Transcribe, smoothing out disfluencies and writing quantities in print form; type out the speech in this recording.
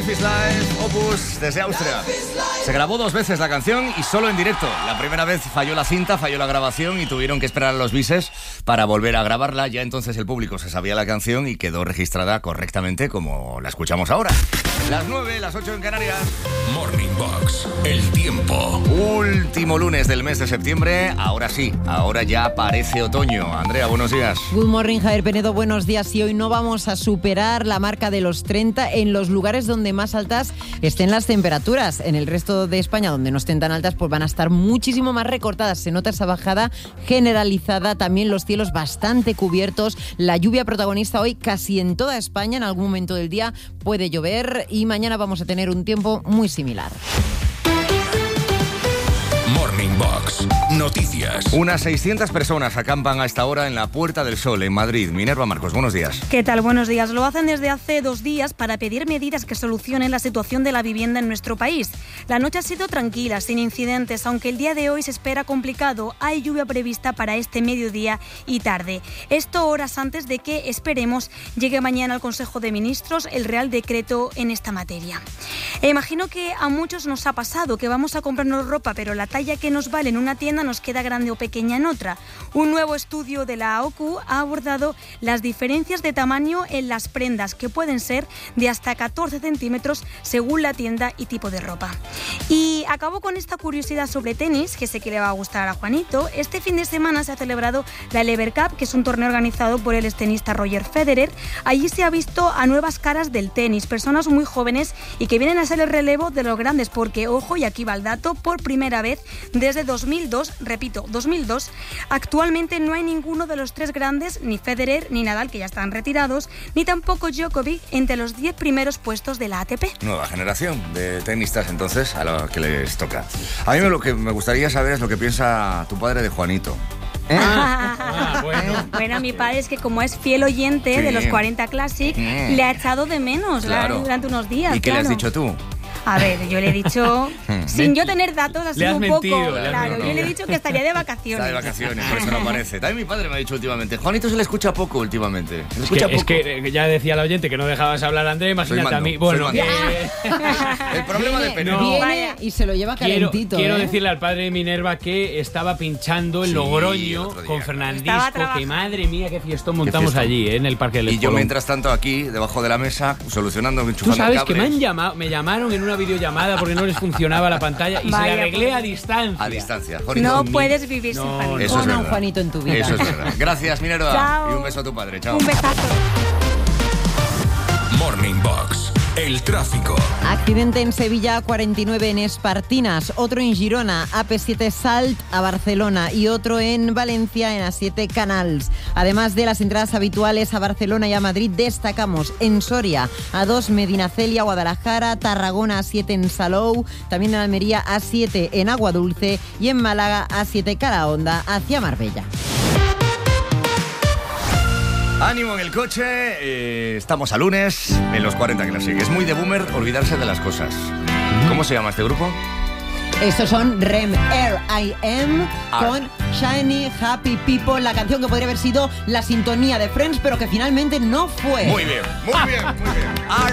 Love is Life, Opus, desde Austria. Se grabó 2 veces la canción y solo en directo. La primera vez falló la cinta, falló la grabación y tuvieron que esperar a los bises para volver a grabarla. Ya entonces el público se sabía la canción y quedó registrada correctamente como la escuchamos ahora. Las 9, las 8 en Canarias. Morning Box, el tiempo. Último lunes del mes de septiembre. Ahora sí, ahora ya parece otoño. Andrea, buenos días. Good morning, Javier Penedo, buenos días. Y hoy no vamos a superar la marca de los 30 en los lugares donde más altas estén las temperaturas. En el resto de España, donde no estén tan altas, pues van a estar muchísimo más recortadas. Se nota esa bajada generalizada. También los cielos bastante cubiertos. La lluvia protagonista hoy casi en toda España. En algún momento del día puede llover y mañana vamos a tener un tiempo muy similar. Morning Box, noticias. Unas 600 personas acampan a esta hora en la Puerta del Sol, en Madrid. Minerva Marcos, buenos días. ¿Qué tal? Buenos días. Lo hacen desde hace 2 días para pedir medidas que solucionen la situación de la vivienda en nuestro país. La noche ha sido tranquila, sin incidentes, aunque el día de hoy se espera complicado. Hay lluvia prevista para este mediodía y tarde. Esto horas antes de que, esperemos, llegue mañana al Consejo de Ministros el Real Decreto en esta materia. Imagino que a muchos nos ha pasado que vamos a comprarnos ropa, pero la talla que nos vale en una tienda nos queda grande o pequeña en otra. Un nuevo estudio de la OCU ha abordado las diferencias de tamaño en las prendas, que pueden ser de hasta 14 centímetros según la tienda y tipo de ropa. Y acabo con esta curiosidad sobre tenis, que sé que le va a gustar a Juanito. Este fin de semana se ha celebrado la Lever Cup, que es un torneo organizado por el extenista Roger Federer. Allí se ha visto a nuevas caras del tenis, personas muy jóvenes y que vienen a ser el relevo de los grandes, porque, ojo, y aquí va el dato, por primera vez desde 2002, repito, 2002, actualmente no hay ninguno de los 3 grandes, ni Federer ni Nadal, que ya están retirados, ni tampoco Djokovic, entre los 10 primeros puestos de la ATP. Nueva generación de tenistas, entonces, a lo que les toca. A mí lo que me gustaría saber es lo que piensa tu padre de Juanito. Bueno, mi padre es que como es fiel oyente de los 40 Classic, le ha echado de menos durante unos días. ¿Y qué le has dicho tú? A ver, yo le he dicho, sin yo tener datos, así un poco, claro, yo le he dicho que estaría de vacaciones. Está de vacaciones, por eso no aparece. También mi padre me ha dicho últimamente, Juanito se le escucha poco últimamente. Es que ya decía la oyente que no dejabas hablar a Andrea, imagínate a mí. Bueno, el problema de Penedo. Viene y se lo lleva calentito. Quiero decirle al padre de Minerva que estaba pinchando en Logroño con Fernandisco, que madre mía, qué fiestón montamos allí, en el Parque del Espolón. Y yo mientras tanto aquí, debajo de la mesa, solucionando, enchufando. Tú sabes cables. que me llamaron en una videollamada porque no les funcionaba la pantalla y se la arreglé a distancia. A distancia. Juanito, no puedes vivir sin Juanito. Eso es un Juanito en tu vida. Eso es verdad. Gracias, Minerva. Chao. Y un beso a tu padre. Chao. Un besazo. Morning Box, el tráfico. Accidente en Sevilla, 49 en Espartinas, otro en Girona, AP7 Salt a Barcelona y otro en Valencia en A7 Canals. Además de las entradas habituales a Barcelona y a Madrid, destacamos en Soria A2 Medinaceli a Guadalajara, Tarragona A7 en Salou, también en Almería A7 en Aguadulce y en Málaga A7 Calahonda hacia Marbella. Ánimo en el coche, estamos a lunes en los 40 Classic. Es muy de boomer olvidarse de las cosas. ¿Cómo se llama este grupo? Estos son REM, R.I.M. con Shiny Happy People, la canción que podría haber sido la sintonía de Friends, pero que finalmente no fue. Muy bien, muy bien, muy bien.